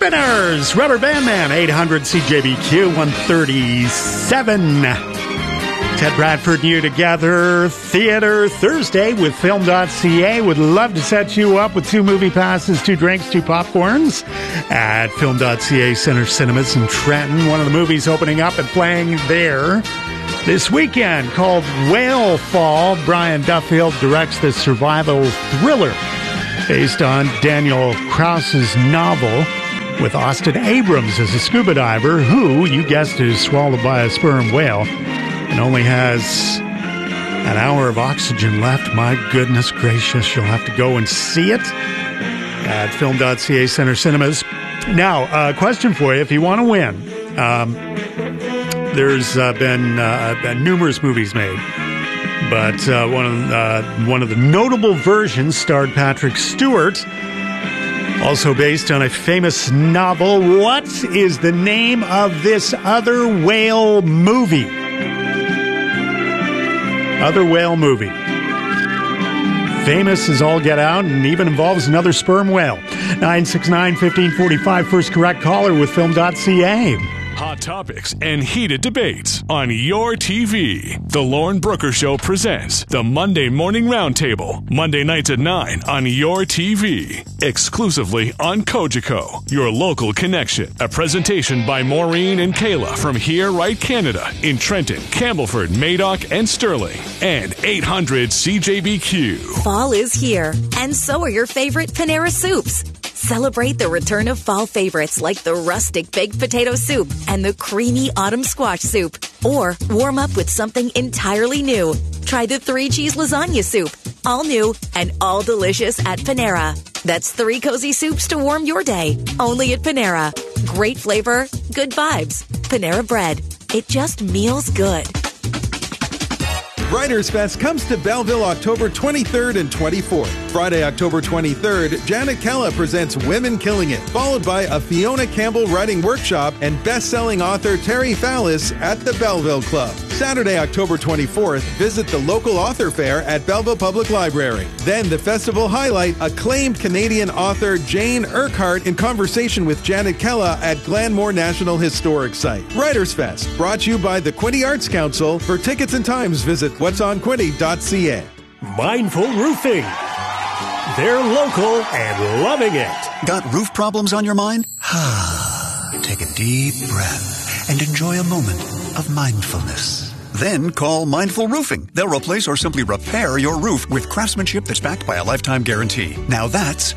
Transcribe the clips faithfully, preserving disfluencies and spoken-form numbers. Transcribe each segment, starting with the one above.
Winners, Rubber Band Man, eight hundred C J B Q one thirty-seven. Ted Bradford and you together. Theater Thursday with film dot c a. Would love to set you up with two movie passes, two drinks, two popcorns at film dot c a Center Cinemas in Trenton. One of the movies opening up and playing there this weekend called Whale Fall. Brian Duffield directs this survival thriller based on Daniel Krause's novel, with Austin Abrams as a scuba diver who, you guessed it, is swallowed by a sperm whale and only has an hour of oxygen left. My goodness gracious, you'll have to go and see it at film dot c a Center Cinemas. Now, a uh, question for you. If you want to win, um, there's uh, been, uh, been numerous movies made, but uh, one, of, uh, one of the notable versions starred Patrick Stewart, also based on a famous novel. What is the name of this other whale movie? Other whale movie. Famous as all get out and even involves another sperm whale. nine six nine, one five four five, first correct caller with film dot c a. Hot topics and heated debates on your T V. The Lauren Brooker Show presents the Monday Morning Roundtable, Monday nights at nine on your T V. Exclusively on Kojiko, your local connection. A presentation by Maureen and Kayla from Here Right Canada in Trenton, Campbellford, Madoc, and Sterling. And eight hundred C J B Q. Fall is here, and so are your favorite Panera soups. Celebrate the return of fall favorites like the rustic baked potato soup and the creamy autumn squash soup. Or warm up with something entirely new. Try the three cheese lasagna soup. All new and all delicious at Panera. That's three cozy soups to warm your day. Only at Panera. Great flavor, good vibes. Panera Bread. It just meals good. Writers Fest comes to Belleville October twenty-third and twenty-fourth. Friday, October twenty-third, Janet Kella presents Women Killing It, followed by a Fiona Campbell writing workshop and best-selling author Terry Fallis at the Belleville Club. Saturday, October twenty-fourth, visit the local author fair at Belleville Public Library. Then the festival highlight acclaimed Canadian author Jane Urquhart in conversation with Janet Kella at Glenmore National Historic Site. Writers Fest, brought to you by the Quinte Arts Council. For tickets and times, visit what's on quinte dot c a. Mindful Roofing. They're local and loving it. Got roof problems on your mind? Take a deep breath and enjoy a moment of mindfulness. Then call Mindful Roofing. They'll replace or simply repair your roof with craftsmanship that's backed by a lifetime guarantee. Now that's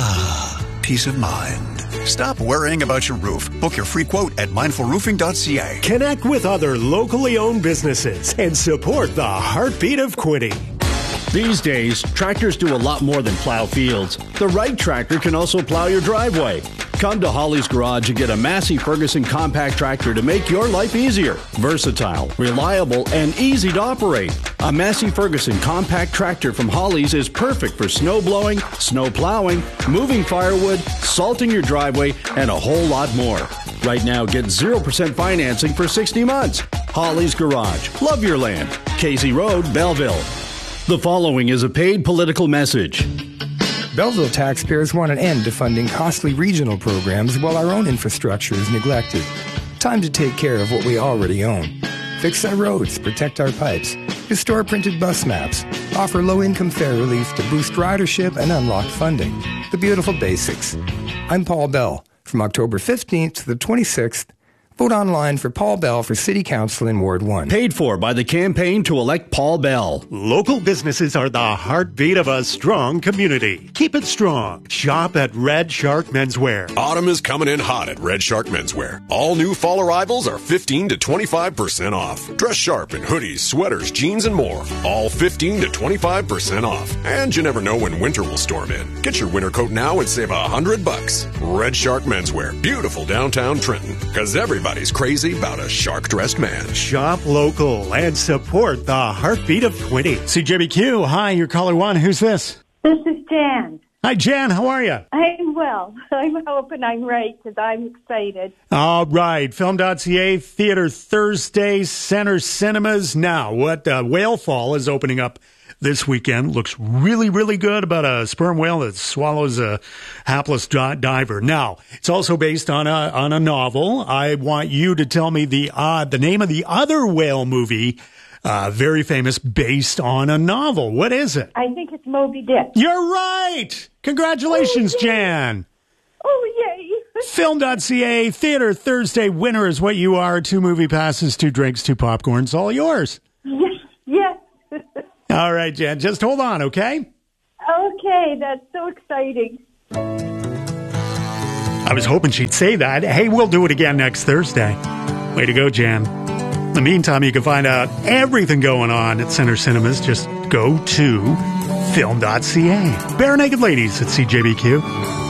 peace of mind. Stop worrying about your roof. Book your free quote at mindful roofing dot c a. Connect with other locally owned businesses and support the heartbeat of Quinte. These days, tractors do a lot more than plow fields. The right tractor can also plow your driveway. Come to Holly's Garage and get a Massey Ferguson compact tractor to make your life easier. Versatile, reliable, and easy to operate. A Massey Ferguson compact tractor from Holly's is perfect for snow blowing, snow plowing, moving firewood, salting your driveway, and a whole lot more. Right now, get zero percent financing for sixty months. Holly's Garage. Love your land. Casey Road, Belleville. The following is a paid political message. Belleville taxpayers want an end to funding costly regional programs while our own infrastructure is neglected. Time to take care of what we already own. Fix our roads, protect our pipes, restore printed bus maps, offer low-income fare relief to boost ridership and unlock funding. The beautiful basics. I'm Paul Bell. From October fifteenth to the twenty-sixth, vote online for Paul Bell for City Council in Ward one. Paid for by the campaign to elect Paul Bell. Local businesses are the heartbeat of a strong community. Keep it strong. Shop at Red Shark Menswear. Autumn is coming in hot at Red Shark Menswear. All new fall arrivals are fifteen to twenty-five percent off. Dress sharp in hoodies, sweaters, jeans, and more. All fifteen to twenty-five percent off. And you never know when winter will storm in. Get your winter coat now and save a hundred bucks. Red Shark Menswear. Beautiful downtown Trenton. Cause everybody Everybody's crazy about a shark-dressed man. Shop local and support the heartbeat of Quinte. C J B Q, hi, you're caller one. Who's this? This is Jan. Hi, Jan. How are you? I'm well. I'm hoping I'm right because I'm excited. All right. film dot c a, Theater Thursday, Center Cinemas. Now, what uh, Whale Fall is opening up this weekend. Looks really, really good about a sperm whale that swallows a hapless di- diver. Now, it's also based on a on a novel. I want you to tell me the uh, the name of the other whale movie, uh, very famous, based on a novel. What is it? I think it's Moby Dick. You're right. Congratulations, Oh, yay. Jan. Oh, yay. Film dot C A, Theater Thursday winner is what you are. Two movie passes, two drinks, two popcorns, all yours. Yes, yes. All right, Jan, just hold on, okay? Okay, that's so exciting. I was hoping she'd say that. Hey, we'll do it again next Thursday. Way to go, Jan. In the meantime, you can find out everything going on at Center Cinemas. Just go to film dot C A. Bare Naked Ladies at C J B Q.